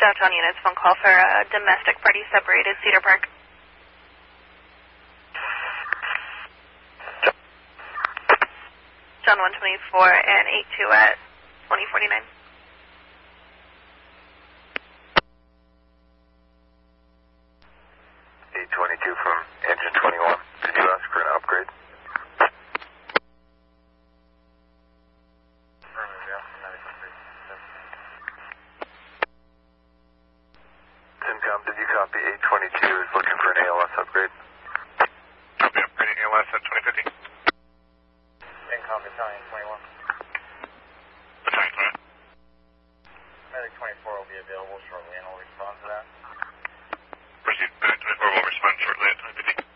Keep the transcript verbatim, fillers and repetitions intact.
Downtown units, phone call for a domestic party separated Cedar Park. John one twenty-four and eight two at twenty forty-nine. eight twenty-two from engine twenty-one. Did you ask for an upgrade? Simcom, did you copy eight twenty-two is looking for an A L S upgrade? Copy, upgrading A L S at twenty fifty. Simcom, Battalion twenty-one. Battalion twenty-one. Medic twenty-four will be available shortly and will respond to that.